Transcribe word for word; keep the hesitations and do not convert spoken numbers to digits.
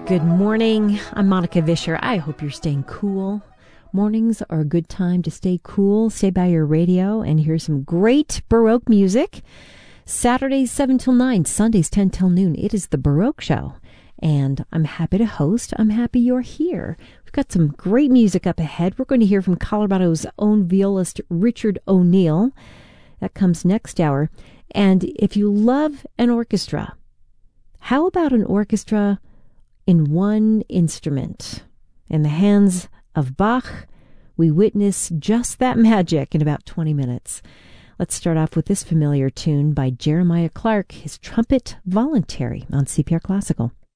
Good morning. I'm Monica Vischer. I hope you're staying cool. Mornings are a good time to stay cool. Stay by your radio and hear some great Baroque music. Saturdays seven till nine, Sundays ten till noon. It is the Baroque Show. And I'm happy to host. I'm happy you're here. We've got some great music up ahead. We're going to hear from Colorado's own violist Richard O'Neill. That comes next hour. And if you love an orchestra, how about an orchestra in one instrument? In the hands of Bach, we witness just that magic in about twenty minutes. Let's start off with this familiar tune by Jeremiah Clark, his Trumpet Voluntary on C P R Classical.